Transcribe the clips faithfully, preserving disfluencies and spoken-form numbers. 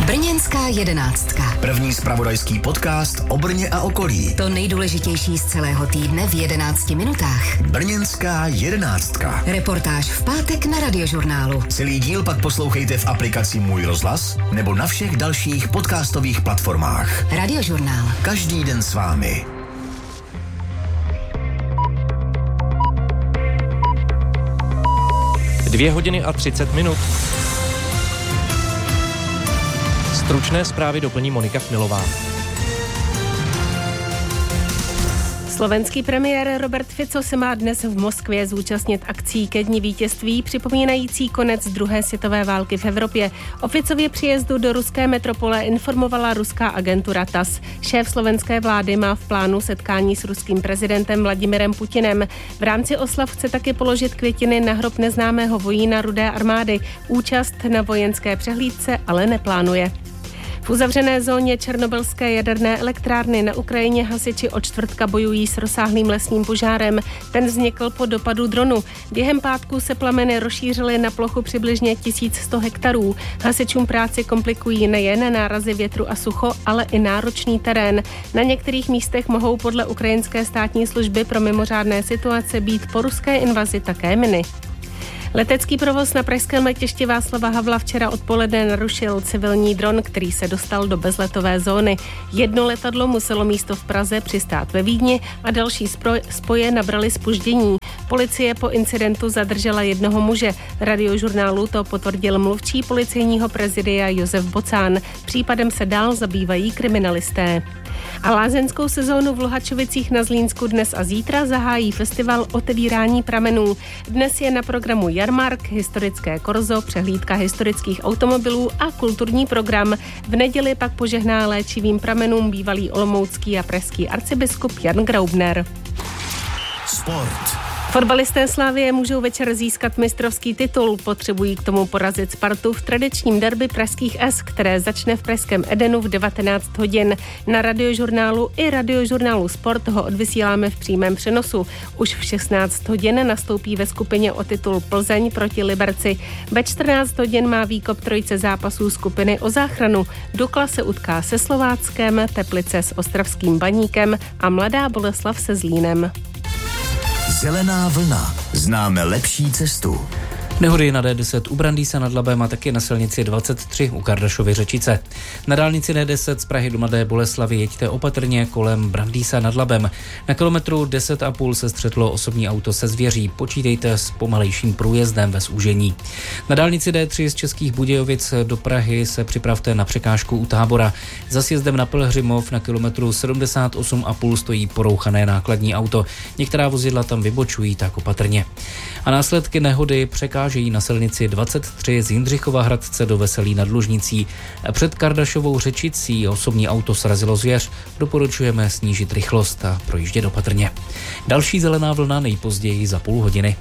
Brněnská jedenáctka. První zpravodajský podcast o Brně a okolí. To nejdůležitější z celého týdne v jedenácti minutách. Brněnská jedenáctka. Reportáž v pátek na Radiožurnálu. Celý díl pak poslouchejte v aplikaci Můj rozhlas nebo na všech dalších podcastových platformách. Radiožurnál. Každý den s vámi. Dvě hodiny a třicet minut. Stručné zprávy doplní Monika Chmilová. Slovenský premiér Robert Fico se má dnes v Moskvě zúčastnit akcí ke dni vítězství připomínající konec druhé světové války v Evropě. O Ficově příjezdu do ruské metropole informovala ruská agentura T A S. Šéf slovenské vlády má v plánu setkání s ruským prezidentem Vladimirem Putinem. V rámci oslav chce taky položit květiny na hrob neznámého vojína Rudé armády. Účast na vojenské přehlídce ale neplánuje. V uzavřené zóně černobylské jaderné elektrárny na Ukrajině hasiči od čtvrtka bojují s rozsáhlým lesním požárem. Ten vznikl po dopadu dronu. Během pátku se plameny rozšířily na plochu přibližně tisíc sto hektarů. Hasičům práci komplikují nejen nárazy větru a sucho, ale i náročný terén. Na některých místech mohou podle ukrajinské státní služby pro mimořádné situace být po ruské invazi také miny. Letecký provoz na pražském letišti Václava Havla včera odpoledne narušil civilní dron, který se dostal do bezletové zóny. Jedno letadlo muselo místo v Praze přistát ve Vídni a další spoje nabrali zpoždění. Policie po incidentu zadržela jednoho muže. Radiožurnálu to potvrdil mluvčí policejního prezidia Josef Bocán. Případem se dál zabývají kriminalisté. A lázeňskou sezónu v Luhačovicích na Zlínsku dnes a zítra zahájí festival Otevírání pramenů. Dnes je na programu jarmark, historické korzo, přehlídka historických automobilů a kulturní program. V neděli pak požehná léčivým pramenům bývalý olomoucký a pražský arcibiskup Jan Graubner. Sport. Fotbalisté Slavie můžou večer získat mistrovský titul. Potřebují k tomu porazit Spartu v tradičním derby pražských S, které začne v pražském Edenu v devatenáct hodin. Na Radiožurnálu i Radiožurnálu Sport ho odvysíláme v přímém přenosu. Už v šestnáct hodin nastoupí ve skupině o titul Plzeň proti Liberci. Ve čtrnáct hodin má výkop trojice zápasů skupiny o záchranu. Dukla se utká se Slováckem, Teplice s ostravským Baníkem a Mladá Boleslav se Zlínem. Zelená vlna. Známe lepší cestu. Nehody na D deset u Brandýsa nad Labem a taky na silnici dvacet tři u Kardašovy Řečice. Na dálnici D deset z Prahy do Mladé Boleslavi jeďte opatrně kolem Brandýsa nad Labem. Na kilometru deset a půl se střetlo osobní auto se zvěří. Počítejte s pomalejším průjezdem ve zúžení. Na dálnici D tři z Českých Budějovic do Prahy se připravte na překážku u Tábora. Za sjezdem na Pelhřimov na kilometru sedmdesát osm a půl stojí porouchané nákladní auto. Některá vozidla tam vybočují, tak opatrně. A následky nehody překážejí na silnici dvacet tři z Jindřichova Hradce do Veselí nad Lužnicí. Před Kardašovou Řečicí osobní auto srazilo zvěř. Doporučujeme snížit rychlost a projíždět opatrně. Další zelená vlna nejpozději za půl hodiny.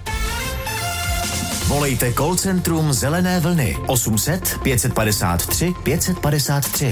Volejte call centrum Zelené vlny osm set pět padesát tři pět padesát tři.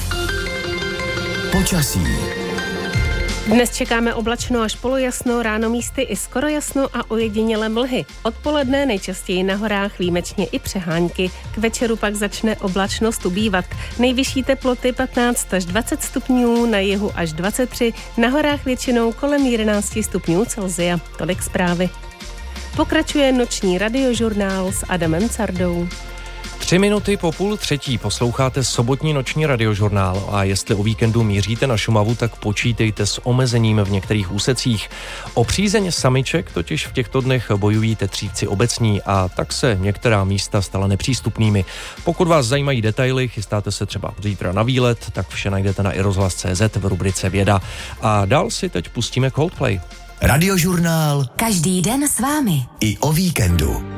Počasí. Dnes čekáme oblačno až polojasno, ráno místy i skoro jasno a ojedinělé mlhy. Odpoledne nejčastěji na horách výjimečně i přehánky. K večeru pak začne oblačnost ubývat. Nejvyšší teploty patnáct až dvacet stupňů, na jihu až dvacet tři, na horách většinou kolem jedenáct stupňů Celsia. Tolik zprávy. Pokračuje noční radiožurnál s Adamem Cardou. Tři minuty po půl třetí posloucháte sobotní noční radiožurnál a jestli o víkendu míříte na Šumavu, tak počítejte s omezením v některých úsecích. O přízeň samiček totiž v těchto dnech bojují tetřívci obecní a tak se některá místa stala nepřístupnými. Pokud vás zajímají detaily, chystáte se třeba zítra na výlet, tak vše najdete na iRozhlas tečka cé zet v rubrice Věda. A dál si teď pustíme Coldplay. Radiožurnál. Každý den s vámi. I o víkendu.